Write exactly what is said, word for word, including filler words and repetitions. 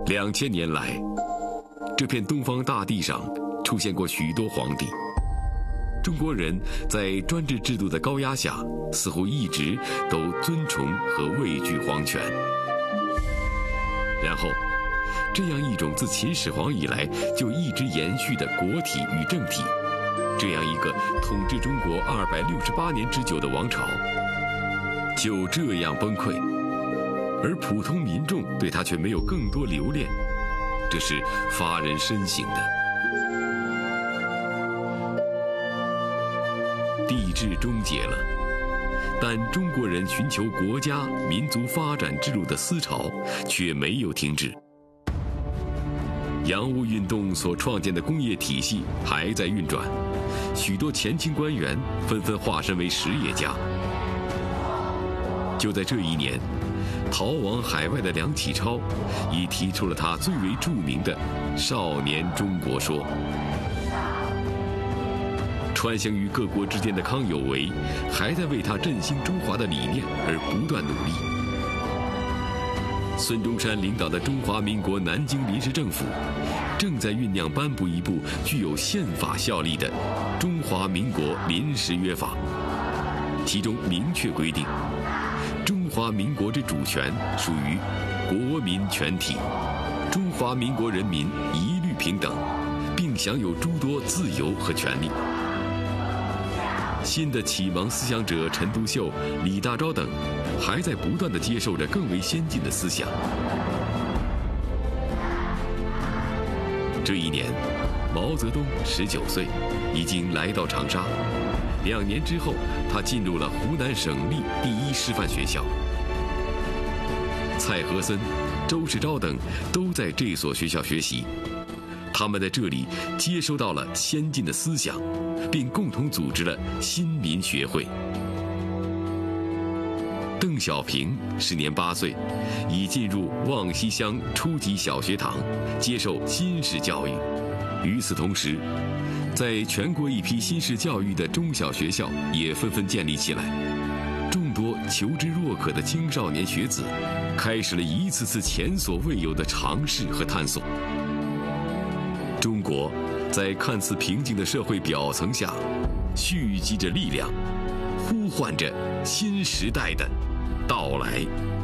两千年来，这片东方大地上出现过许多皇帝。中国人在专制制度的高压下，似乎一直都尊崇和畏惧皇权。然后，这样一种自秦始皇以来就一直延续的国体与政体，这样一个统治中国二百六十八年之久的王朝，就这样崩溃，而普通民众对他却没有更多留恋，这是发人深省的。帝制终结了，但中国人寻求国家民族发展之路的思潮却没有停止。洋务运动所创建的工业体系还在运转，许多前清官员纷纷化身为实业家。就在这一年，逃往海外的梁启超已提出了他最为著名的“少年中国说”。穿行于各国之间的康有为，还在为他振兴中华的理念而不断努力。孙中山领导的中华民国南京临时政府，正在酝酿颁布一部具有宪法效力的《中华民国临时约法》，其中明确规定，中华民国之主权属于国民全体，中华民国人民一律平等，并享有诸多自由和权利。新的启蒙思想者陈独秀、李大钊等，还在不断地接受着更为先进的思想。这一年，毛泽东十九岁，已经来到长沙。两年之后，他进入了湖南省立第一师范学校。蔡和森、周世钊等都在这所学校学习。他们在这里接收到了先进的思想，并共同组织了新民学会。邓小平时年八岁，已进入望西乡初级小学堂接受新式教育。与此同时，在全国一批新式教育的中小学校也纷纷建立起来。众多求知若渴的青少年学子，开始了一次次前所未有的尝试和探索。中国在看似平静的社会表层下，蓄积着力量，呼唤着新时代的到来。